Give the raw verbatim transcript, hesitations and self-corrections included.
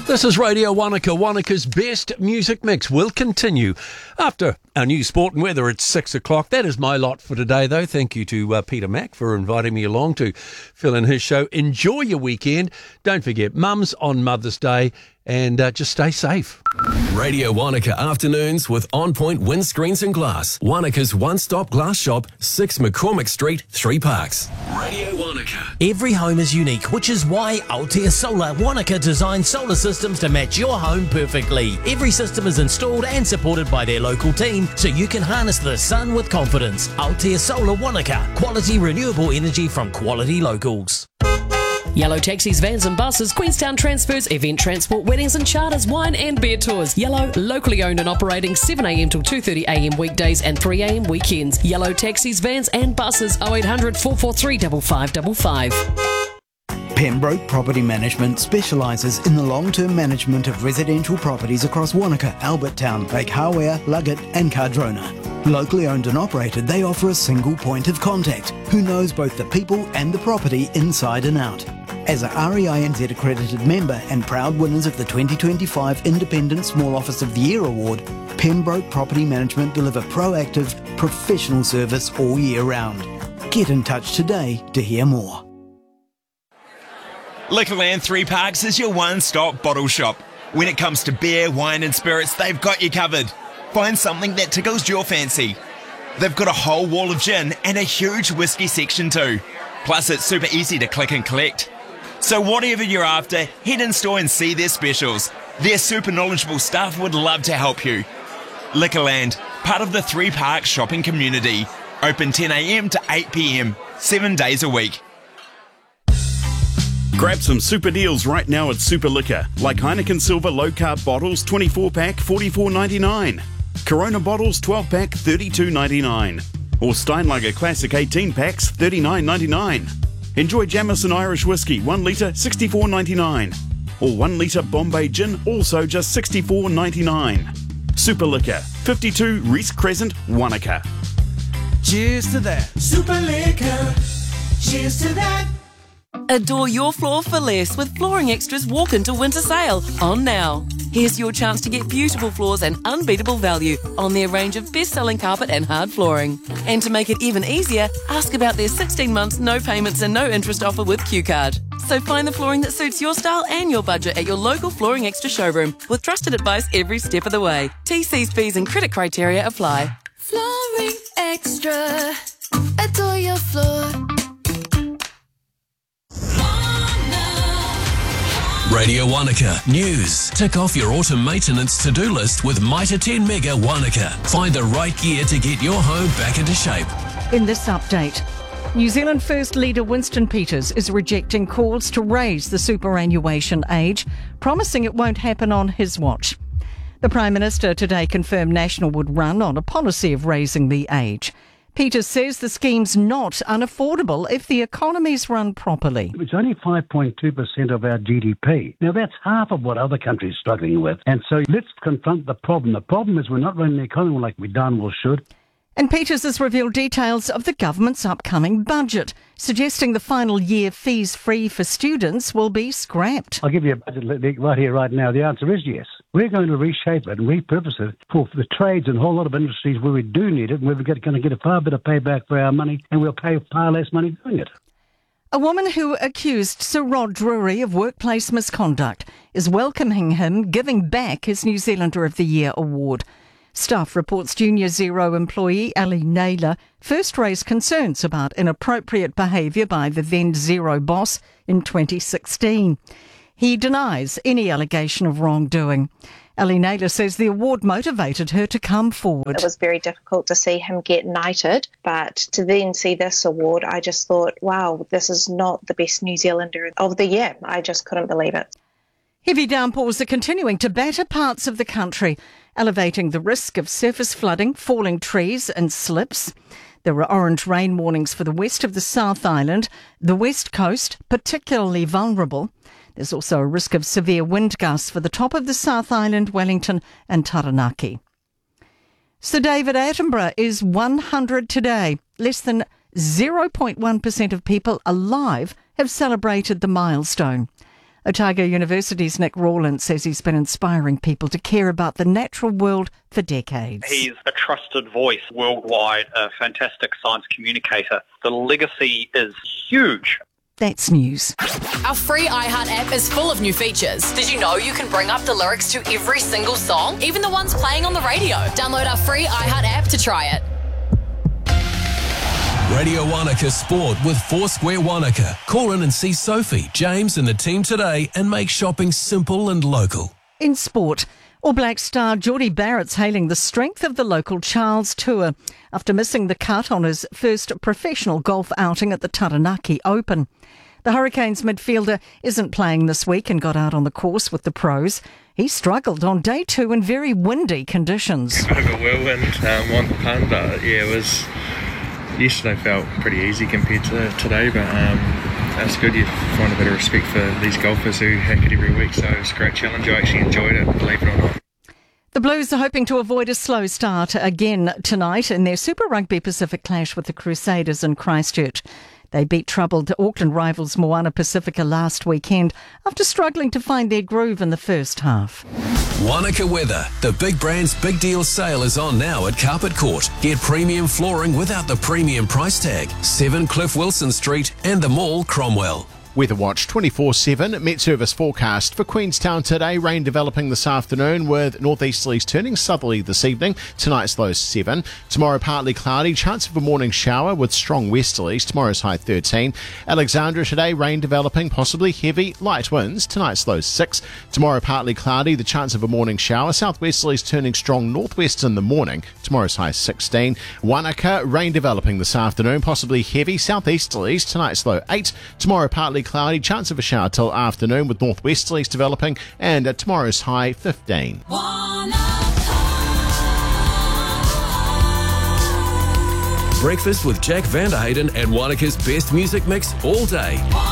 This is Radio Wanaka. Wanaka's best music mix will continue after our new sport and weather at six o'clock. That is my lot for today, though. Thank you to uh, Peter Mack for inviting me along to fill in his show. Enjoy your weekend. Don't forget, Mums on Mother's Day, and uh, just stay safe. Radio Wanaka Afternoons with On Point Windscreens and Glass. Wanaka's one-stop glass shop, six McCormick Street, Three Parks. Radio Wanaka. Every home is unique, which is why Altea Solar Wanaka designs solar systems to match your home perfectly. Every system is installed and supported by their local team, so you can harness the sun with confidence. Altea Solar Wanaka. Quality renewable energy from quality locals. Yellow taxis, vans and buses, Queenstown transfers, event transport, weddings and charters, wine and beer tours. Yellow, locally owned and operating seven a m till two thirty a m weekdays and three a m weekends. Yellow taxis, vans and buses, oh eight hundred, four four three, five five five five. Pembroke Property Management specialises in the long-term management of residential properties across Wanaka, Albert Town, Lake Hawea, Luggett and Cardrona. Locally owned and operated, they offer a single point of contact who knows both the people and the property inside and out. As a R E I N Z accredited member and proud winners of the twenty twenty-five Independent Small Office of the Year Award, Pembroke Property Management deliver proactive, professional service all year round. Get in touch today to hear more. Liquorland Three Parks is your one-stop bottle shop. When it comes to beer, wine and spirits, they've got you covered. Find something that tickles your fancy. They've got a whole wall of gin and a huge whiskey section too. Plus it's super easy to click and collect. So whatever you're after, head in store and see their specials. Their super knowledgeable staff would love to help you. Liquorland, part of the Three Parks shopping community. Open ten a m to eight p m, seven days a week. Grab some super deals right now at Super Liquor, like Heineken Silver Low Carb bottles twenty-four pack forty-four ninety-nine, Corona bottles twelve pack thirty-two ninety-nine, or Steinlager Classic eighteen packs thirty-nine ninety-nine. Enjoy Jameson Irish Whiskey one litre sixty-four ninety-nine, or one litre Bombay Gin also just sixty-four ninety-nine. Super Liquor, fifty-two Reese Crescent, Wanaka. Cheers to that. Super Liquor. Cheers to that. Adore your floor for less with Flooring Extra's Walk Into Winter Sale on now. Here's your chance to get beautiful floors and unbeatable value on their range of best-selling carpet and hard flooring. And to make it even easier, ask about their sixteen months no payments and no interest offer with Q Card. So find the flooring that suits your style and your budget at your local Flooring Extra showroom with trusted advice every step of the way. T Cs, fees and credit criteria apply. Flooring Extra. Adore your floor. Radio Wanaka News. Tick off your autumn maintenance to-do list with Mitre ten Mega Wanaka. Find the right gear to get your home back into shape. In this update, New Zealand First leader Winston Peters is rejecting calls to raise the superannuation age, promising it won't happen on his watch. The Prime Minister today confirmed National would run on a policy of raising the age. Peters says the scheme's not unaffordable if the economy's run properly. It's only five point two percent of our G D P. Now, that's half of what other countries are struggling with. And so let's confront the problem. The problem is we're not running the economy like we darn well should. And Peters has revealed details of the government's upcoming budget, suggesting the final year fees free for students will be scrapped. I'll give you a budget right here, right now. The answer is yes. We're going to reshape it and repurpose it for the trades and a whole lot of industries where we do need it, and we're going to get a far better payback for our money, and we'll pay far less money doing it. A woman who accused Sir Rod Drury of workplace misconduct is welcoming him giving back his New Zealander of the Year award. Staff reports Junior Zero employee Ali Naylor first raised concerns about inappropriate behaviour by the then Zero boss in twenty sixteen. He denies any allegation of wrongdoing. Ali Naylor says the award motivated her to come forward. It was very difficult to see him get knighted, but to then see this award, I just thought, wow, this is not the best New Zealander of the year. I just couldn't believe it. Heavy downpours are continuing to batter parts of the country, elevating the risk of surface flooding, falling trees and slips. There are orange rain warnings for the west of the South Island, the west coast, particularly vulnerable. There's also a risk of severe wind gusts for the top of the South Island, Wellington and Taranaki. Sir David Attenborough is one hundred today. Less than zero point one percent of people alive have celebrated the milestone. Otago University's Nick Rawlins says he's been inspiring people to care about the natural world for decades. He's a trusted voice worldwide, a fantastic science communicator. The legacy is huge. That's news. Our free iHeart app is full of new features. Did you know you can bring up the lyrics to every single song, even the ones playing on the radio? Download our free iHeart app to try it. Radio Wanaka Sport with Foursquare Wanaka. Call in and see Sophie, James and the team today and make shopping simple and local. In sport, All Black star Geordie Barrett's hailing the strength of the local Charles Tour after missing the cut on his first professional golf outing at the Taranaki Open. The Hurricanes midfielder isn't playing this week and got out on the course with the pros. He struggled on day two in very windy conditions. A bit of a whirlwind um, on the pun, but yeah, it was... Yesterday felt pretty easy compared to today, but um, that's good. You find a bit of respect for these golfers who hack it every week, so it's a great challenge. I actually enjoyed it, believe it or not. The Blues are hoping to avoid a slow start again tonight in their Super Rugby Pacific clash with the Crusaders in Christchurch. They beat troubled Auckland rivals Moana Pacifica last weekend after struggling to find their groove in the first half. Wanaka weather. The Big Brands Big Deal sale is on now at Carpet Court. Get premium flooring without the premium price tag. seven Cliff Wilson Street and the Mall, Cromwell. Weather Watch twenty-four seven Met Service forecast for Queenstown today. Rain developing this afternoon with northeasterlies turning southerly this evening. Tonight's low seven. Tomorrow partly cloudy. Chance of a morning shower with strong westerlies. Tomorrow's high thirteen. Alexandra today rain developing, possibly heavy, light winds. Tonight's low six. Tomorrow partly cloudy. The chance of a morning shower. Southwesterlies turning strong northwest in the morning. Tomorrow's high sixteen. Wanaka rain developing this afternoon, possibly heavy. Southeasterlies. Tonight's low eight. Tomorrow partly cloudy, chance of a shower till afternoon with northwesterlies developing, and uh, tomorrow's high fifteen. Breakfast with Jack Vanderhayden and Wanaka's best music mix all day.